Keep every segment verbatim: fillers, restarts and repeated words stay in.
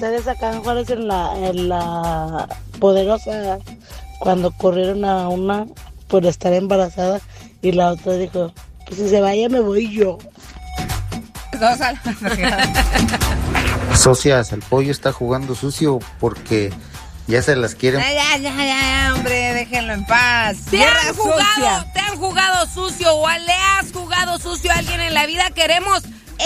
ustedes acá en Juárez en la, en la Poderosa, cuando corrieron a una por estar embarazada y la otra dijo, pues si se vaya me voy yo. Dos a la Socias, el pollo está jugando sucio porque ya se las quieren. Ya, ya, ya, ya, hombre, déjenlo en paz. ¿Te han jugado, te han jugado sucio o le has jugado sucio a alguien en la vida? Queremos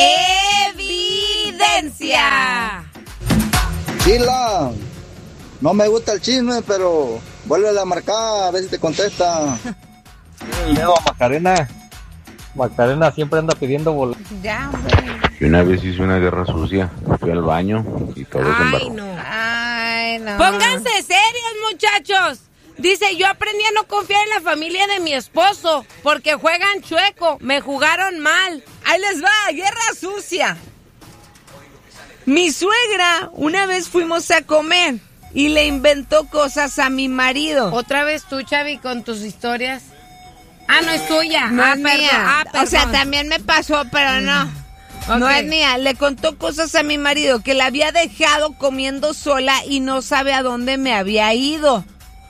evidencia. Chila, no me gusta el chisme, pero vuelve a marcar, a ver si te contesta. El dedo a Macarena. Macarena siempre anda pidiendo boletos. Ya, hombre. Y una vez hice una guerra sucia, fui al baño y todo se embarró. Ay, no. Ay, no. Pónganse serios, muchachos. Dice, yo aprendí a no confiar en la familia de mi esposo porque juegan chueco, me jugaron mal. Ahí les va, guerra sucia. Mi suegra, una vez fuimos a comer y le inventó cosas a mi marido. Otra vez tú, Chavi, con tus historias. Ah, no es tuya. No ah, es perdón. mía. Ah, o sea, perdón. también me pasó, pero no. Okay. No es mía. Le contó cosas a mi marido que la había dejado comiendo sola y no sabe a dónde me había ido.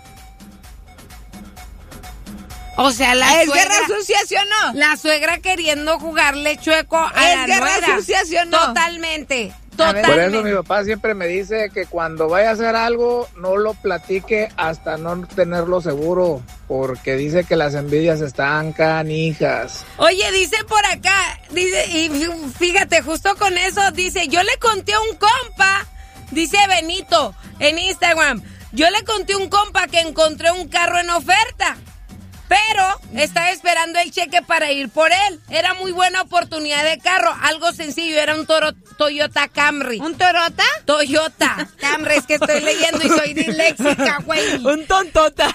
O sea, la ¿Es suegra... guerra sucia, sí o no? La suegra queriendo jugarle chueco a ¿Es la guerra nuera. sucia, sí o no? Totalmente. Por Totalmente. eso mi papá siempre me dice que cuando vaya a hacer algo, no lo platique hasta no tenerlo seguro, porque dice que las envidias están canijas. Oye, dice por acá, dice, y fíjate, justo con eso, dice, yo le conté a un compa, dice Benito, en Instagram, yo le conté a un compa que encontré un carro en oferta, pero estaba esperando el cheque para ir por él. Era muy buena oportunidad de carro, algo sencillo, era un toro, Toyota Camry. ¿Un Toyota? Toyota Camry, es que estoy leyendo y soy disléxica, güey. Un tontota.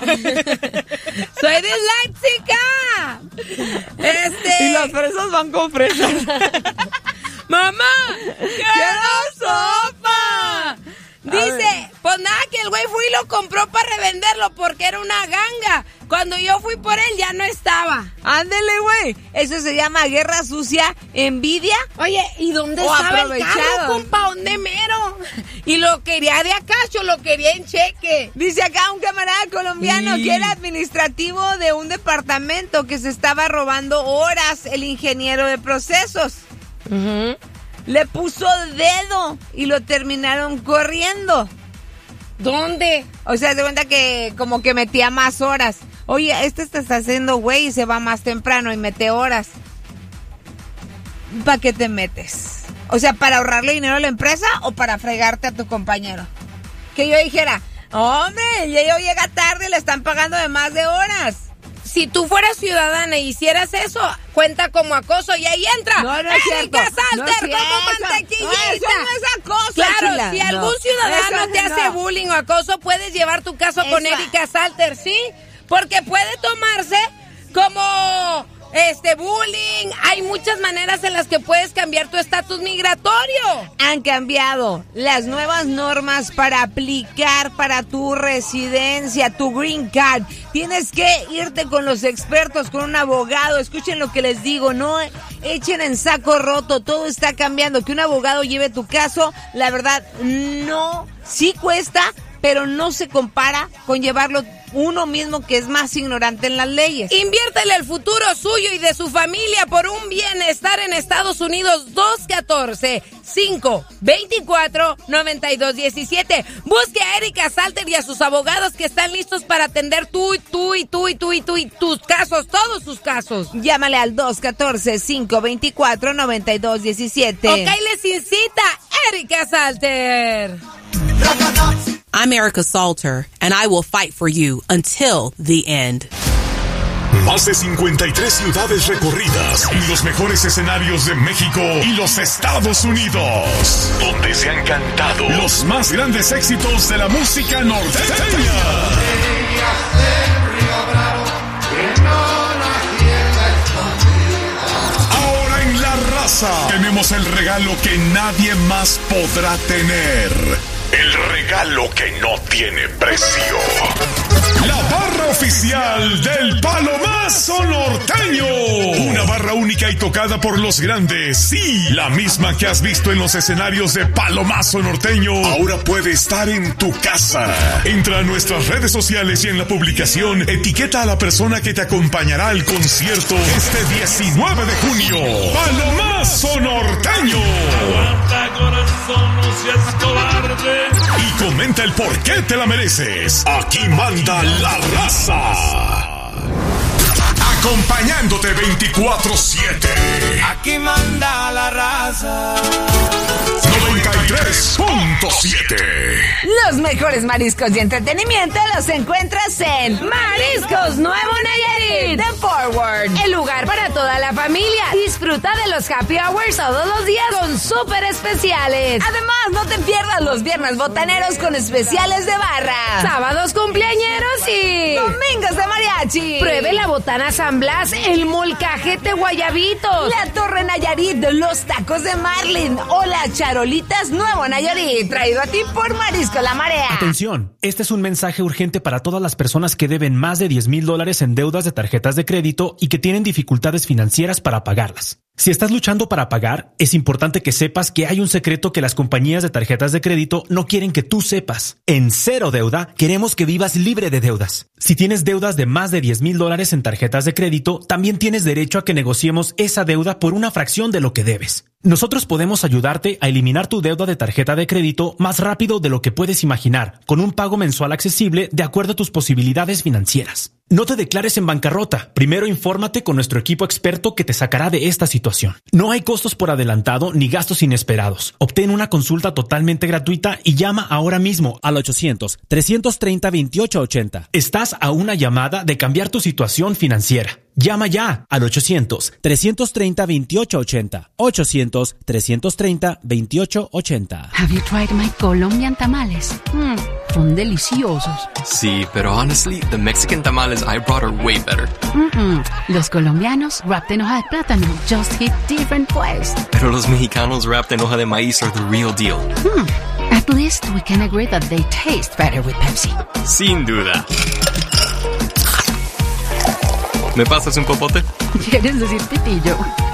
Soy disléxica. Este... Y las fresas van con fresas. ¡Mamá! ¡Quiero sopa! Dice, pues nada, que el güey fue y lo compró para revenderlo porque era una ganga. Cuando yo fui por él ya no estaba. Ándele, güey. Eso se llama guerra sucia, envidia. Oye, ¿y dónde o estaba el aprovechado? carro, compa? ¿Dónde mero? Y lo quería de acá, yo lo quería en cheque. Dice acá un camarada colombiano Sí. que era administrativo de un departamento que se estaba robando horas el ingeniero de procesos. Uh-huh. Le puso dedo y lo terminaron corriendo. ¿Dónde? O sea, se cuenta que como que metía más horas. Oye, este te está haciendo güey y se va más temprano y mete horas. ¿Para qué te metes? O sea, ¿para ahorrarle dinero a la empresa o para fregarte a tu compañero? Que yo dijera, hombre, ya yo llega tarde y le están pagando de más de horas. Si tú fueras ciudadana y hicieras eso, cuenta como acoso y ahí entra No, no es Erika cierto. Salter No es como cierto. mantequillita. No, eso no es acoso, Claro, Chila. si No. algún ciudadano Eso te hace no. bullying o acoso, puedes llevar tu caso con Eso. Erika Salter, ¿sí? Porque puede tomarse como este bullying. Hay muchas maneras en las que puedes cambiar tu estatus migratorio. Han cambiado las nuevas normas para aplicar para tu residencia, tu green card. Tienes que irte con los expertos, con un abogado. Escuchen lo que les digo, no echen en saco roto, todo está cambiando. Que un abogado lleve tu caso, la verdad, no, sí cuesta, pero no se compara con llevarlo uno mismo que es más ignorante en las leyes. Inviértele el futuro suyo y de su familia por un bienestar en Estados Unidos. Dos uno cuatro, cinco dos cuatro, nueve dos uno siete. Busque a Erika Salter y a sus abogados que están listos para atender tú y tú y tú y tú y tú y tus casos, todos sus casos. Llámale al dos uno cuatro, cinco dos cuatro, nueve dos uno siete. Ok, les incita Erika Salter. I'm Erica Salter, and I will fight for you until the end. Más de cincuenta y tres ciudades recorridas y los mejores escenarios de México y los Estados Unidos, donde se han cantado los más grandes éxitos de la música norteña. Ahora en La Raza tenemos el regalo que nadie más podrá tener. El regalo regalo que no tiene precio. La barra oficial del Palomazo Norteño. Una barra única y tocada por los grandes. Sí, la misma que has visto en los escenarios de Palomazo Norteño. Ahora puede estar en tu casa. Entra a nuestras redes sociales y en la publicación etiqueta a la persona que te acompañará al concierto este diecinueve de junio. Palomazo Norteño. Aguanta, corazón, no seas cobarde. Y comenta el por qué te la mereces. Aquí manda la raza. Acompañándote veinticuatro siete. Aquí manda la raza. noventa y tres punto siete. Los mejores mariscos y entretenimiento los encuentras en Mariscos Nuevo Nayarit The Forward. El lugar para toda la familia. Disfruta de los happy hours todos los días con súper especiales. Además, no te pierdas los viernes botaneros con especiales de barra. Sábados cumpleañeros y domingos de mariachi. Pruebe la botana San Blas, el molcajete Guayabitos, la Torre Nayarit, los tacos de Marlin o las charolitas Nuevo Nayarit. Traído a ti por Marisco La Marea. Atención, este es un mensaje urgente para todas las personas que deben más de diez mil dólares en deudas de tarjetas de crédito y que tienen dificultades financieras para pagarlas. Si estás luchando para pagar, es importante que sepas que hay un secreto que las compañías de tarjetas de crédito no quieren que tú sepas. En Cero Deuda, queremos que vivas libre de deudas. Si tienes deudas de más de diez mil dólares en tarjetas de crédito, también tienes derecho a que negociemos esa deuda por una fracción de lo que debes. Nosotros podemos ayudarte a eliminar tu deuda de tarjeta de crédito más rápido de lo que puedes imaginar, con un pago mensual accesible de acuerdo a tus posibilidades financieras. No te declares en bancarrota. Primero infórmate con nuestro equipo experto que te sacará de esta situación. No hay costos por adelantado ni gastos inesperados. Obtén una consulta totalmente gratuita y llama ahora mismo al ochocientos, trescientos treinta, veintiocho ochenta. Estás a una llamada de cambiar tu situación financiera. Llama ya al ochocientos, trescientos treinta, veintiocho ochenta. ochocientos, trescientos treinta, veintiocho ochenta. Have you tried my Colombian tamales? Mm, son deliciosos. Sí, pero honestly, the Mexican tamales I brought are way better. Mm-mm. Los colombianos wrapped en hoja de plátano just hit different pues. Pero los mexicanos wrapped en hoja de maíz are the real deal. Hmm. At least we can agree that they taste better with Pepsi. Sin duda. ¿Me pasas un popote? ¿Quieres decir pitillo?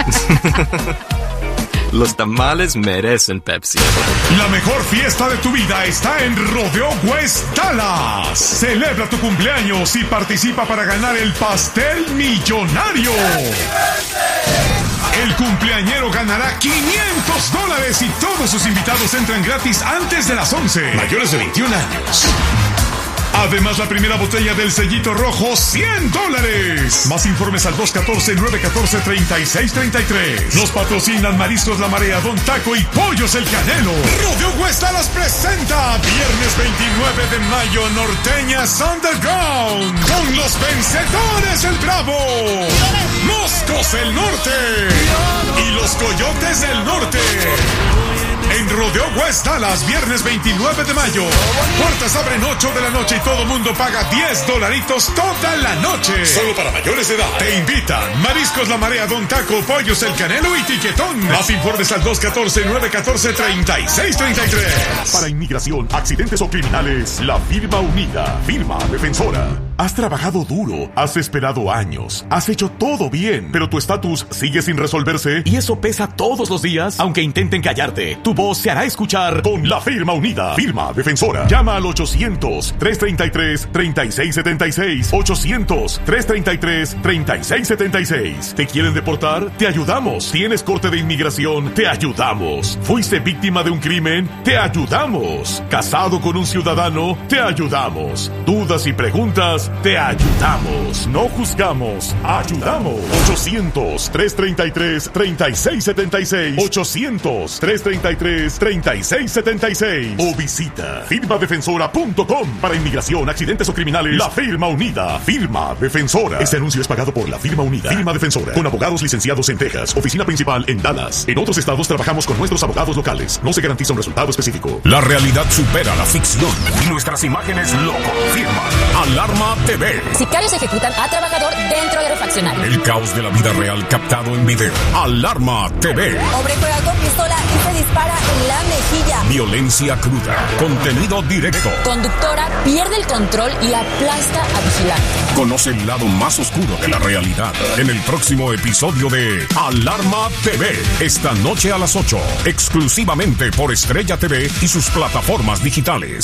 Los tamales merecen Pepsi. La mejor fiesta de tu vida está en Rodeo West Dallas. Celebra tu cumpleaños y participa para ganar el pastel millonario. El cumpleañero ganará quinientos dólares y todos sus invitados entran gratis antes de las once. Mayores de veintiún años. Además, la primera botella del sellito rojo, cien dólares. Más informes al dos uno cuatro, nueve uno cuatro, tres seis tres tres. Nos patrocinan Mariscos La Marea, Don Taco y Pollos El Canelo. Rodeo West Dallas presenta viernes veintinueve de mayo, Norteñas Underground. Con los vencedores del Bravo, Moscos del Norte y los Coyotes del Norte. En Rodeo West Dallas, viernes veintinueve de mayo. Puertas abren ocho de la noche y todo mundo paga diez dolaritos toda la noche. Solo para mayores de edad. Te invitan Mariscos La Marea, Don Taco, Pollos El Canelo y Tiquetón. Más informes al dos uno cuatro, nueve uno cuatro, tres seis tres tres. Para inmigración, accidentes o criminales, la firma unida. Firma defensora. Has trabajado duro, has esperado años, has hecho todo bien, pero tu estatus sigue sin resolverse y eso pesa todos los días, aunque intenten callarte. Tu voz se hará escuchar con la firma unida. Firma defensora. Llama al ochocientos, tres treinta y tres, treinta y seis setenta y seis. ochocientos, tres treinta y tres, treinta y seis setenta y seis. ¿Te quieren deportar? Te ayudamos. ¿Tienes corte de inmigración? Te ayudamos. ¿Fuiste víctima de un crimen? Te ayudamos. ¿Casado con un ciudadano? Te ayudamos. ¿Dudas y preguntas? Te ayudamos. No juzgamos. Ayudamos. ochocientos, tres treinta y tres, treinta y seis setenta y seis. ochocientos, tres treinta y tres, treinta y seis setenta y seis. O visita firma defensora punto com. Para inmigración, accidentes o criminales, la firma unida. Firma defensora. Este anuncio es pagado por la firma unida. Firma defensora. Con abogados licenciados en Texas. Oficina principal en Dallas. En otros estados trabajamos con nuestros abogados locales. No se garantiza un resultado específico. La realidad supera la ficción y nuestras imágenes lo confirman. Alarma T V. Sicarios ejecutan a trabajador dentro de refaccionario. El caos de la vida real captado en video. Alarma T V. Hombre juega con pistola y se dispara en la mejilla. Violencia cruda. Contenido directo. Conductora pierde el control y aplasta a vigilante. Conoce el lado más oscuro de la realidad en el próximo episodio de Alarma T V. Esta noche a las ocho. Exclusivamente por Estrella T V y sus plataformas digitales.